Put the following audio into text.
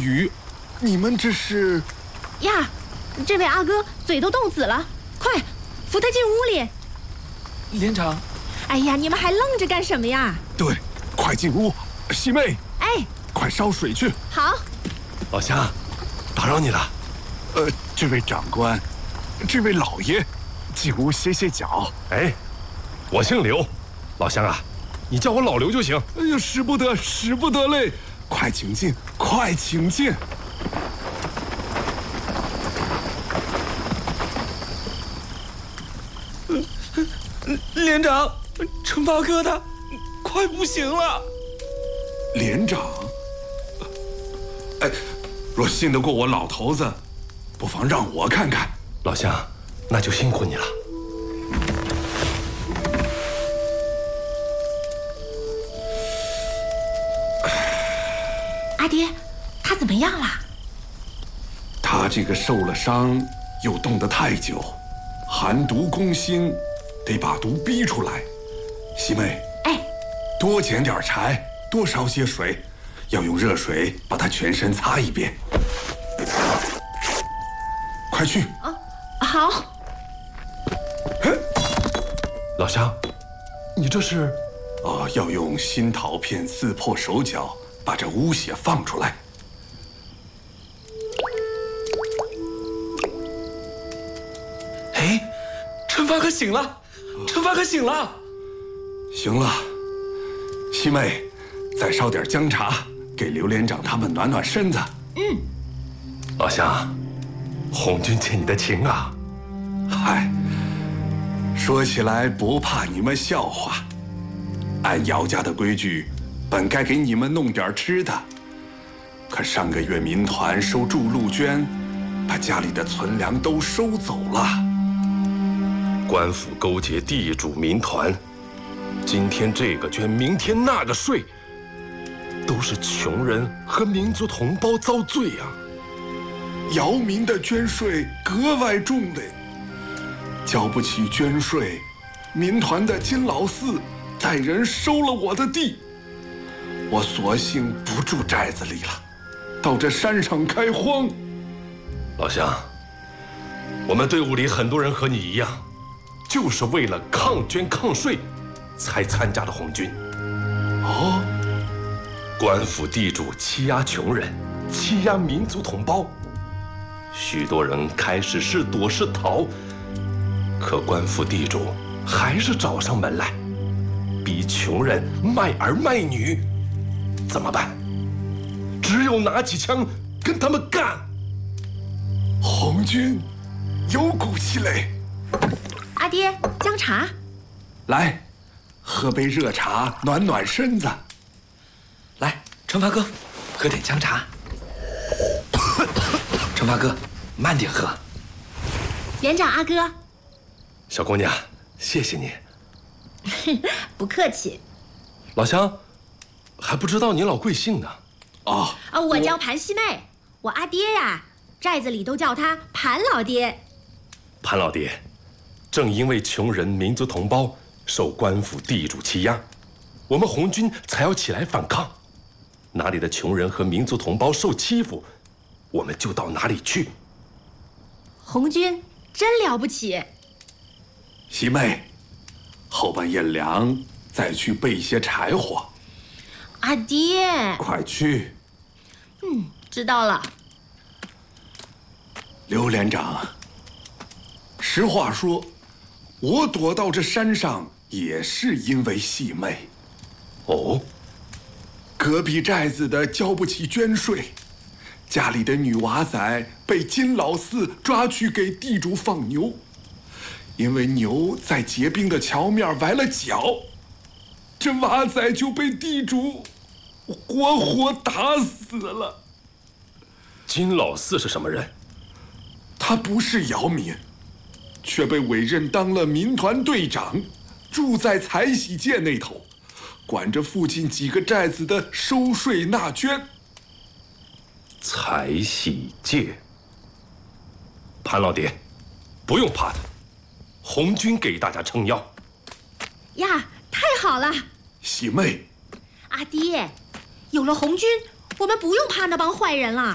雨，你们这是？ 呀，这位阿哥嘴都冻紫了，快扶他进屋里。 连长， 哎呀，你们还愣着干什么呀？ 对，快进屋，西妹。 哎， 快烧水去。 好。 老乡，打扰你了。 这位长官，这位老爷，进屋歇歇脚。 哎，我姓刘，老乡啊，你叫我老刘就行。 哎呀，使不得，使不得嘞！快请进，快请进。 连长，惩罚哥他快不行了。 连长，哎，若信得过我老头子，不妨让我看看。 老乡，那就辛苦你了。 阿爹，他怎么样了？ 他这个受了伤，又冻得太久，寒毒攻心，得把毒逼出来。西妹， 哎， 多捡点柴，多烧些水，要用热水把他全身擦一遍。快去！ 好。 老乡，你这是？ 要用新陶片刺破手脚，把这污血放出来。 哎，惩罚哥醒了，惩罚哥醒了。 行了，西妹，再烧点姜茶，给刘连长他们暖暖身子。 老乡，红军欠你的情啊。 嗨，说起来不怕你们笑话，按姚家的规矩，本该给你们弄点吃的，可上个月民团收筑路捐，把家里的存粮都收走了。 官府勾结地主民团，今天这个捐，明天那个税，都是穷人和民族同胞遭罪啊！ 姚民的捐税格外重嘞，交不起捐税，民团的金老四带人收了我的地，我索性不住寨子里了，到这山上开荒。 老乡，我们队伍里很多人和你一样，就是为了抗捐抗税，才参加了红军。 哦， 官府地主欺压穷人，欺压民族同胞，许多人开始是躲是逃，可官府地主还是找上门来，逼穷人卖儿卖女，怎么办？只有拿起枪跟他们干。 红军有骨气嘞！ 阿爹，姜茶。 来，喝杯热茶暖暖身子。 来，惩罚哥，喝点姜茶。惩罚哥，慢点喝。 连长阿哥。 小姑娘，谢谢你。 不客气。 老乡，还不知道您老贵姓呢。 我叫盘西妹，我阿爹呀，寨子里都叫他盘老爹。 盘老爹，正因为穷人民族同胞受官府地主欺压，我们红军才要起来反抗。哪里的穷人和民族同胞受欺负，我们就到哪里去。 红军真了不起。 西妹，后半夜凉，再去备些柴火。 阿爹， 快去。 知道了。 刘连长，实话说，我躲到这山上也是因为细妹。 哦， 隔壁寨子的交不起捐税，家里的女娃仔被金老四抓去给地主放牛，因为牛在结冰的桥面崴了脚，这娃仔就被地主活活打死了。 金老四是什么人？ 他不是姚民，却被委任当了民团队长，住在财喜界那头，管着附近几个寨子的收税纳捐。 财喜界。潘老爹，不用怕他，红军给大家撑腰。 呀，太好了！ 喜妹， 阿爹，有了红军，我们不用怕那帮坏人了。